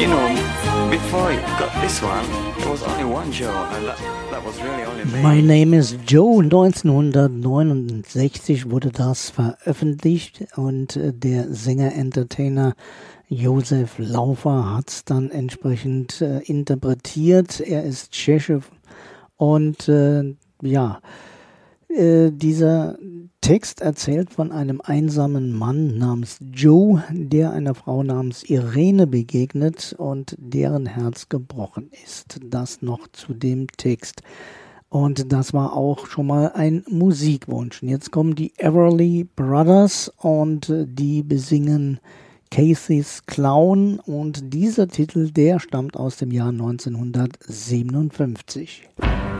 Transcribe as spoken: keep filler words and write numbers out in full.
you know, before I got this one, there was only one Joe, and that, that was really only me. My Name is Joe. neunzehnhundertneunundsechzig wurde das veröffentlicht und der Sänger-Entertainer Josef Laufer hat es dann entsprechend äh, interpretiert. Er ist Tscheche und äh, ja, äh, dieser Text erzählt von einem einsamen Mann namens Joe, der einer Frau namens Irene begegnet und deren Herz gebrochen ist. Das noch zu dem Text. Und das war auch schon mal ein Musikwunsch. Und jetzt kommen die Everly Brothers und die besingen Casey's Clown. Und dieser Titel, der stammt aus dem Jahr neunzehnhundertsiebenundfünfzig.